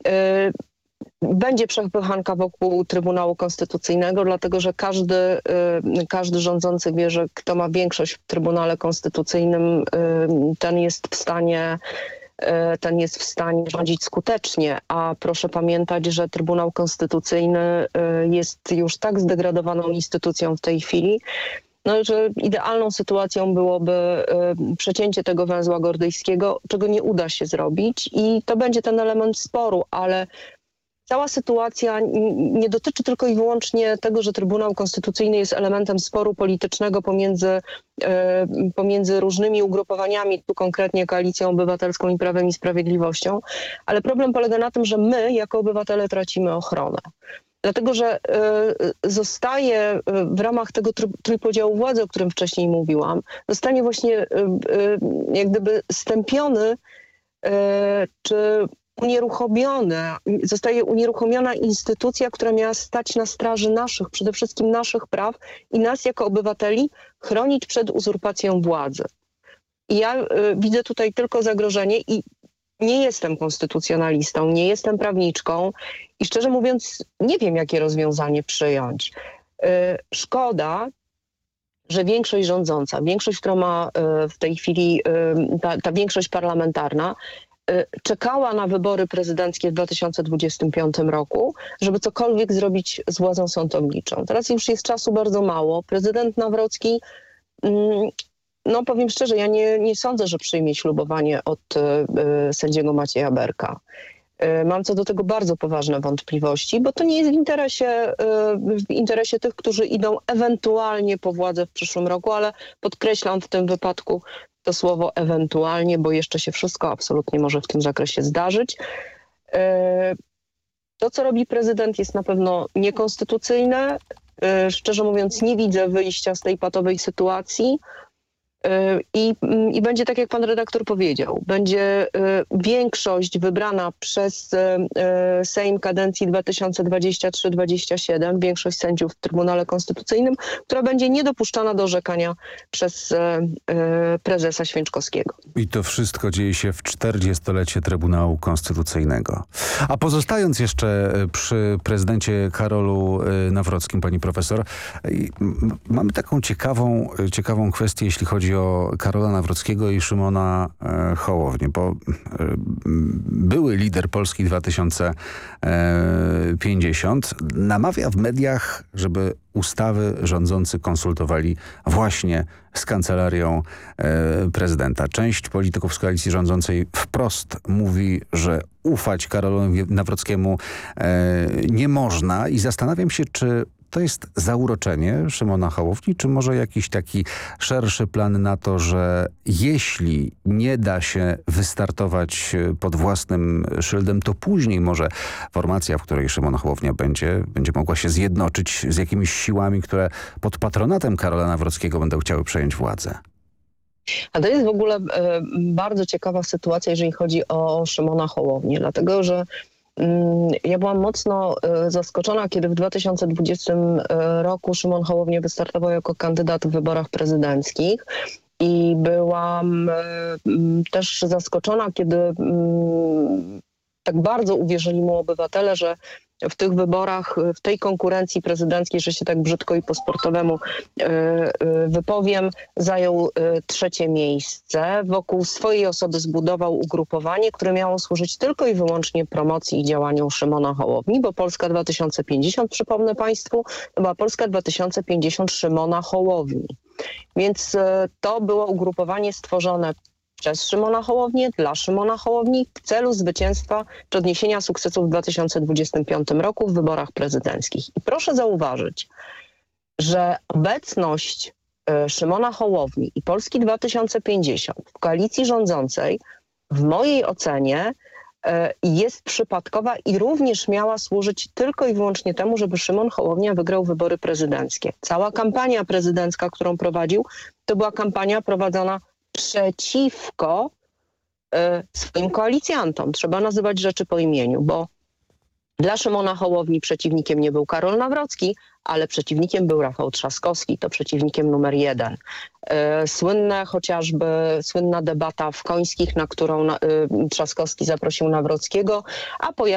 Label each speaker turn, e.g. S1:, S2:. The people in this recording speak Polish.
S1: Będzie przepychanka wokół Trybunału Konstytucyjnego, dlatego że każdy rządzący wie, że kto ma większość w Trybunale Konstytucyjnym, ten jest w stanie rządzić skutecznie, a proszę pamiętać, że Trybunał Konstytucyjny jest już tak zdegradowaną instytucją w tej chwili, że idealną sytuacją byłoby przecięcie tego węzła gordyjskiego, czego nie uda się zrobić i to będzie ten element sporu, ale cała sytuacja nie dotyczy tylko i wyłącznie tego, że Trybunał Konstytucyjny jest elementem sporu politycznego pomiędzy różnymi ugrupowaniami, tu konkretnie Koalicją Obywatelską i Prawem i Sprawiedliwością, ale problem polega na tym, że my jako obywatele tracimy ochronę. Dlatego, że zostaje w ramach tego trójpodziału władzy, o którym wcześniej mówiłam, zostanie właśnie jak gdyby stępiony czy zostaje unieruchomiona instytucja, która miała stać na straży przede wszystkim naszych praw i nas jako obywateli chronić przed uzurpacją władzy. I ja widzę tutaj tylko zagrożenie i nie jestem konstytucjonalistą, nie jestem prawniczką i szczerze mówiąc nie wiem, jakie rozwiązanie przyjąć. Szkoda, że większość rządząca, większość, która ma w tej chwili, ta większość parlamentarna, czekała na wybory prezydenckie w 2025 roku, żeby cokolwiek zrobić z władzą sądowniczą. Teraz już jest czasu bardzo mało. Prezydent Nawrocki, powiem szczerze, ja nie sądzę, że przyjmie ślubowanie od sędziego Macieja Berka. Mam co do tego bardzo poważne wątpliwości, bo to nie jest w interesie tych, którzy idą ewentualnie po władzę w przyszłym roku, ale podkreślam w tym wypadku to słowo ewentualnie, bo jeszcze się wszystko absolutnie może w tym zakresie zdarzyć. To, co robi prezydent, jest na pewno niekonstytucyjne. Szczerze mówiąc, nie widzę wyjścia z tej patowej sytuacji. I będzie tak, jak pan redaktor powiedział. Będzie większość wybrana przez Sejm kadencji 2023-2027, większość sędziów w Trybunale Konstytucyjnym, która będzie niedopuszczana do orzekania przez prezesa Święczkowskiego.
S2: I to wszystko dzieje się w 40-lecie Trybunału Konstytucyjnego. A pozostając jeszcze przy prezydencie Karolu Nawrockim, pani profesor, mamy taką ciekawą kwestię, jeśli chodzi o Karola Nawrockiego i Szymona Hołownię, bo były lider Polski 2050 namawia w mediach, żeby ustawy rządzący konsultowali właśnie z kancelarią prezydenta. Część polityków z koalicji rządzącej wprost mówi, że ufać Karolowi Nawrockiemu nie można i zastanawiam się, czy to jest zauroczenie Szymona Hołowni, czy może jakiś taki szerszy plan na to, że jeśli nie da się wystartować pod własnym szyldem, to później może formacja, w której Szymon Hołownia będzie mogła się zjednoczyć z jakimiś siłami, które pod patronatem Karola Nawrockiego będą chciały przejąć władzę.
S1: A to jest w ogóle bardzo ciekawa sytuacja, jeżeli chodzi o Szymona Hołownię, dlatego że ja byłam mocno zaskoczona, kiedy w 2020 roku Szymon Hołownia wystartował jako kandydat w wyborach prezydenckich i byłam też zaskoczona, kiedy tak bardzo uwierzyli mu obywatele, że w tych wyborach, w tej konkurencji prezydenckiej, że się tak brzydko i po sportowemu wypowiem, zajął trzecie miejsce. Wokół swojej osoby zbudował ugrupowanie, które miało służyć tylko i wyłącznie promocji i działaniom Szymona Hołowni, bo Polska 2050, przypomnę państwu, to była Polska 2050 Szymona Hołowni. Więc to było ugrupowanie stworzone przez Szymona Hołownię, dla Szymona Hołowni w celu zwycięstwa czy odniesienia sukcesu w 2025 roku w wyborach prezydenckich. I proszę zauważyć, że obecność Szymona Hołowni i Polski 2050 w koalicji rządzącej w mojej ocenie jest przypadkowa i również miała służyć tylko i wyłącznie temu, żeby Szymon Hołownia wygrał wybory prezydenckie. Cała kampania prezydencka, którą prowadził, to była kampania prowadzona przeciwko swoim koalicjantom. Trzeba nazywać rzeczy po imieniu, bo dla Szymona Hołowni przeciwnikiem nie był Karol Nawrocki, ale przeciwnikiem był Rafał Trzaskowski, to przeciwnikiem numer 1. Słynna debata w Końskich, na którą Trzaskowski zaprosił Nawrockiego, a